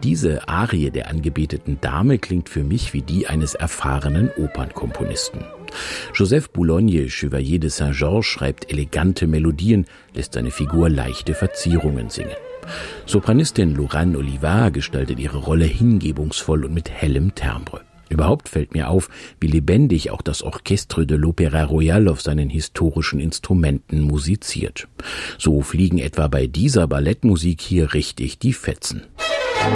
Diese Arie der angebeteten Dame klingt für mich wie die eines erfahrenen Opernkomponisten. Joseph Boulogne, Chevalier de Saint-Georges, schreibt elegante Melodien, lässt seine Figur leichte Verzierungen singen. Sopranistin Lorraine Olivat gestaltet ihre Rolle hingebungsvoll und mit hellem Timbre. Überhaupt fällt mir auf, wie lebendig auch das Orchestre de l'Opéra Royal auf seinen historischen Instrumenten musiziert. So fliegen etwa bei dieser Ballettmusik hier richtig die Fetzen.